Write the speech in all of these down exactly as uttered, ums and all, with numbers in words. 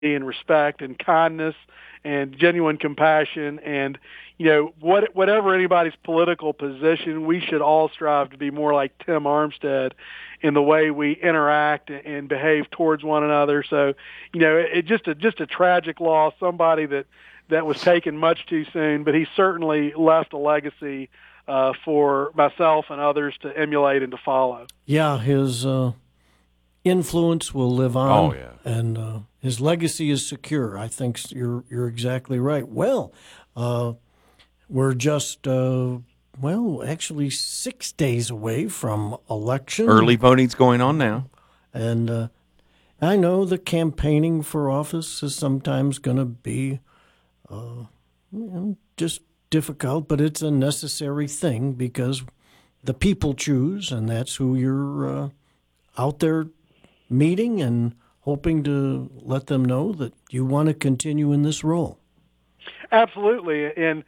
and respect and kindness and genuine compassion. And, you know, what, whatever anybody's political position, we should all strive to be more like Tim Armstead in the way we interact and behave towards one another. So, you know, it, it just a, just a tragic loss, somebody that, that was taken much too soon, but he certainly left a legacy uh, for myself and others to emulate and to follow. Yeah, his uh, influence will live on. Oh, yeah. And uh, his legacy is secure. I think you're you're exactly right. Well, uh, we're just, uh, well, actually six days away from election. Early voting's going on now. And uh, I know the campaigning for office is sometimes going to be uh, you know, just difficult, but it's a necessary thing because the people choose, and that's who you're uh, out there meeting and hoping to let them know that you want to continue in this role. Absolutely. And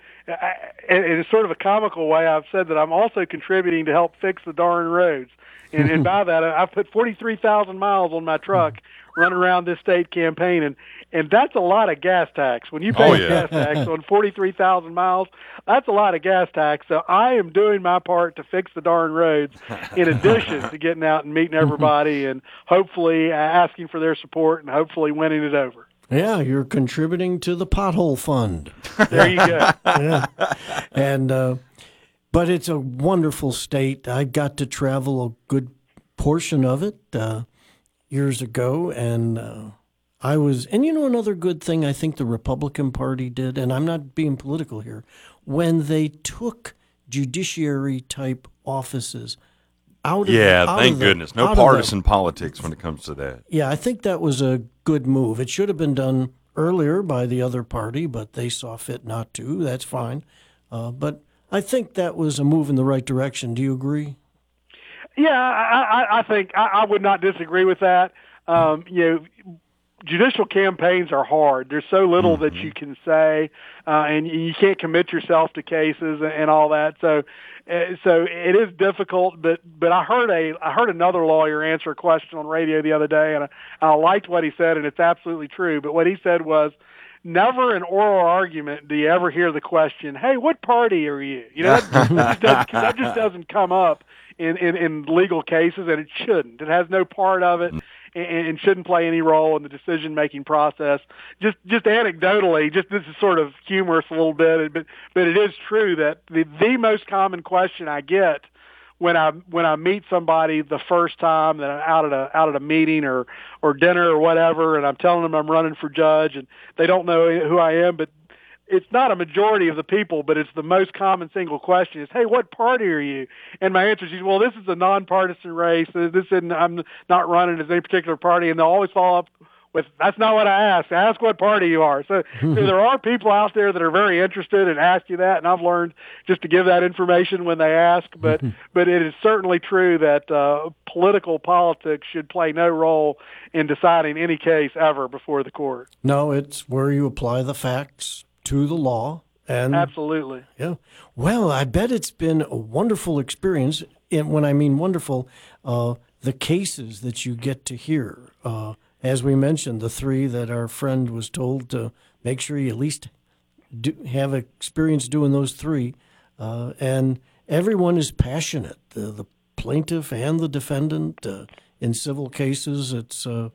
in sort of a comical way, I've said that I'm also contributing to help fix the darn roads. And, and by that, I've put forty-three thousand miles on my truck running around this state campaigning, and that's a lot of gas tax. When you pay Oh, yeah. gas tax on forty-three thousand miles, that's a lot of gas tax. So I am doing my part to fix the darn roads in addition to getting out and meeting everybody and hopefully asking for their support and hopefully winning it over. Yeah, you're contributing to the pothole fund. There you go. Yeah. And uh, but it's a wonderful state. I got to travel a good portion of it uh, years ago, and uh, I was. And you know, another good thing I think the Republican Party did, and I'm not being political here, when they took judiciary type offices out of Yeah, out thank of the, goodness. No out of the- partisan politics when it comes to that. Yeah, I think that was a good move. It should have been done earlier by the other party, but they saw fit not to. That's fine. Uh, but I think that was a move in the right direction. Do you agree? Yeah, I, I, I think I, I would not disagree with that. Um, you know, judicial campaigns are hard. There's so little Mm-hmm. that you can say, uh, and you can't commit yourself to cases and, and all that. So, uh, so it is difficult. But but I heard a I heard another lawyer answer a question on radio the other day, and I, I liked what he said, and it's absolutely true. But what he said was, never in oral argument do you ever hear the question, "Hey, what party are you?" You know, that, that, just, doesn't, that just doesn't come up in, in, in legal cases, and it shouldn't. It has no part of it, and, and shouldn't play any role in the decision-making process. Just just anecdotally, just this is sort of humorous a little bit, but but it is true that the the most common question I get when I when I meet somebody the first time that I'm out at a out at a meeting or or dinner or whatever, and I'm telling them I'm running for judge, and they don't know who I am, but it's not a majority of the people, but it's the most common single question is, "Hey, what party are you?" And my answer is, "Well, this is a nonpartisan race. This isn't. I'm not running as any particular party." And they'll always follow up with, "That's not what I asked. I asked what party you are." So, so there are people out there that are very interested and ask you that, and I've learned just to give that information when they ask. But but it is certainly true that uh, political politics should play no role in deciding any case ever before the court. No, it's where you apply the facts to the law. And Absolutely. yeah. Well, I bet it's been a wonderful experience. And when I mean wonderful, uh, the cases that you get to hear. Uh, as we mentioned, the three that our friend was told to make sure you at least do, have experience doing those three. Uh, and everyone is passionate, the, the plaintiff and the defendant. Uh, in civil cases, it's uh,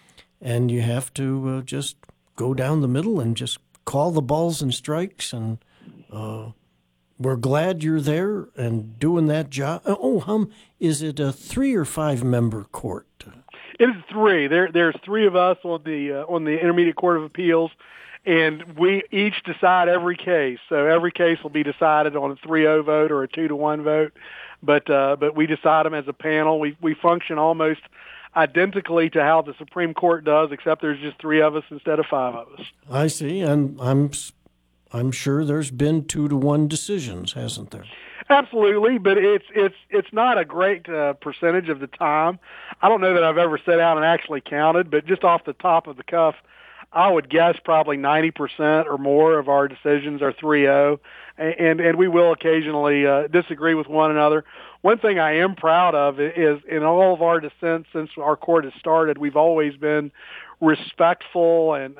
and you have to uh, just go down the middle and just call the balls and strikes, and uh, we're glad you're there and doing that job. Oh, hum, is it a three or five member court? It is three. There, there's three of us on the uh, on the Intermediate Court of Appeals, and we each decide every case. So every case will be decided on a three oh vote or a two to one vote, but uh, but we decide them as a panel. We we function almost identically to how the Supreme Court does, except there's just three of us instead of five of us. I see, and I'm I'm sure there's been two to one decisions, hasn't there? Absolutely, but it's it's it's not a great uh, percentage of the time. I don't know that I've ever sat down and actually counted, but just off the top of the cuff, I would guess probably ninety percent or more of our decisions are three oh, and and we will occasionally uh, disagree with one another. One thing I am proud of is in all of our dissents since our court has started, we've always been respectful and